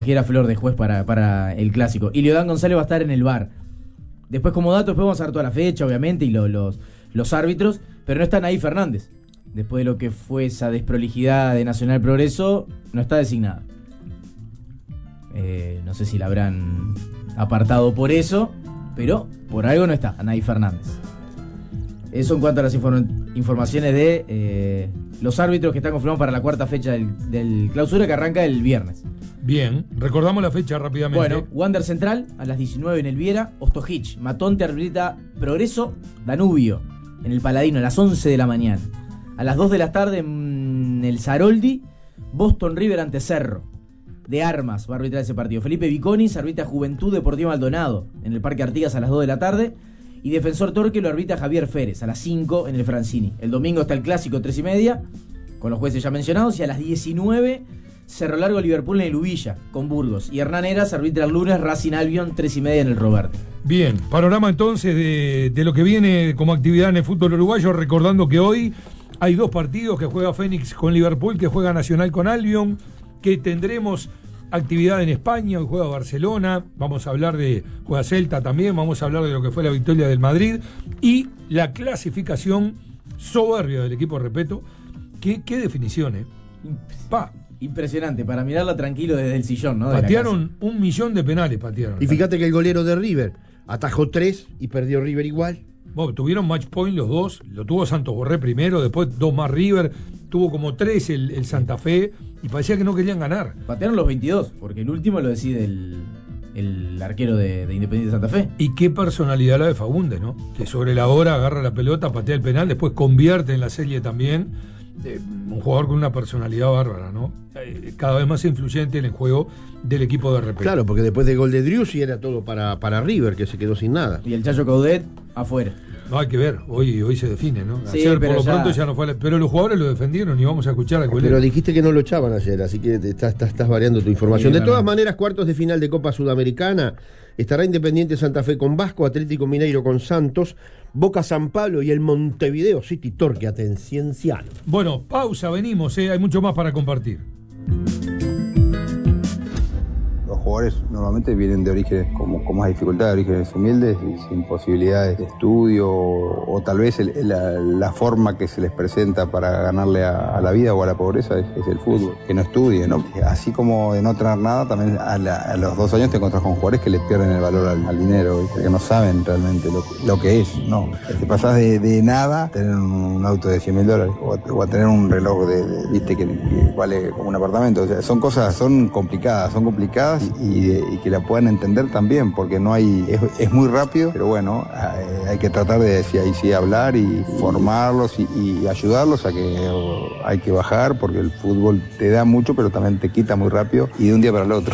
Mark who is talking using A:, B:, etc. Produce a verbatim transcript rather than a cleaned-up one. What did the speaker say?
A: era flor de juez para, para el clásico. Y Leodán González va a estar en el V A R. Después, como dato, después vamos a ver toda la fecha, obviamente, y lo, los, los árbitros, pero no está Naí Fernández. Después de lo que fue esa desprolijidad de Nacional Progreso, no está designada. Eh, no sé si la habrán apartado por eso, pero por algo no está Naí Fernández. Eso en cuanto a las inform- informaciones de eh, los árbitros que están confirmados para la cuarta fecha del, del clausura, que arranca el viernes.
B: Bien, recordamos la fecha rápidamente.
A: Bueno, Wander Central a las diecinueve en el Viera, Ostojich, Matonte arbitra Progreso, Danubio en el Paladino a las once de la mañana. A las dos de la tarde en el Saroldi, Boston River ante Cerro. De Armas va a arbitrar ese partido. Felipe Viconis arbitra Juventud Deportiva Maldonado en el Parque Artigas a las dos de la tarde. Y Defensor Torque lo arbitra Javier Férez a las cinco en el Francini. El domingo está el clásico tres y media, con los jueces ya mencionados. Y a las diecinueve, Cerro Largo Liverpool en el Ubilla, con Burgos. Y Hernán Heras arbitra el lunes Racing Albion tres y media en el Roberto.
B: Bien, panorama entonces de, de lo que viene como actividad en el fútbol uruguayo, recordando que hoy hay dos partidos, que juega Fénix con Liverpool, que juega Nacional con Albion, que tendremos actividad en España, hoy juega Barcelona, vamos a hablar de, juega Celta también, vamos a hablar de lo que fue la victoria del Madrid y la clasificación soberbia del equipo, repito. ¿Qué, qué definición, eh? Pa.
A: Impresionante, para mirarla tranquilo desde el sillón, ¿no? De
B: patearon un millón de penales, patearon.
C: Y fíjate que el golero de River atajó tres y perdió River igual.
B: Bueno, tuvieron match point los dos, lo tuvo Santos Borré primero, después dos más River, tuvo como tres el, el Santa Fe y parecía que no querían ganar.
A: Patearon los veintidós, porque el último lo decide el, el arquero de, de Independiente Santa Fe.
B: Y qué personalidad la de Fagundes, ¿no? Que sobre la hora agarra la pelota, patea el penal, después convierte en la serie también. Eh, un jugador con una personalidad bárbara, ¿no? Eh, cada vez más influyente en el juego del equipo de R P.
C: Claro, porque después del gol de Driussi era todo para, para River, que se quedó sin nada.
A: Y el Chacho Caudet afuera.
B: No, hay que ver, hoy, hoy se define, ¿no?
A: Sí,
B: ayer por lo
A: ya...
B: pronto ya no fue la... Pero los jugadores lo defendieron y vamos a escuchar al golero.
C: Pero dijiste que no lo echaban ayer, así que estás, estás, estás variando tu información. Sí, de todas maneras, cuartos de final de Copa Sudamericana, estará Independiente Santa Fe con Vasco, Atlético Mineiro con Santos, Boca San Pablo y el Montevideo City Torque Atencienciano.
B: Bueno, pausa, venimos, ¿eh? Hay mucho más para compartir.
D: Los jugadores normalmente vienen de orígenes como, con más dificultad, de orígenes humildes y sin posibilidades de estudio o, o tal vez el, la, la forma que se les presenta para ganarle a, a la vida o a la pobreza es, es el fútbol, que no estudien, ¿no? Así como de no tener nada, también a, la, a los dos años te encuentras con jugadores que le pierden el valor al, al dinero, ¿viste? Que no saben realmente lo, lo que es, ¿no? Te pasás de, de nada a tener un auto de cien mil dólares o a, o a tener un reloj de, de viste que, que vale como un apartamento. O sea, son cosas, son complicadas, son complicadas Y, y que la puedan entender también, porque no hay es, es muy rápido, pero bueno, hay que tratar de decir, ahí sí hablar y formarlos y, y ayudarlos a que hay que bajar, porque el fútbol te da mucho, pero también te quita muy rápido y de un día para el otro.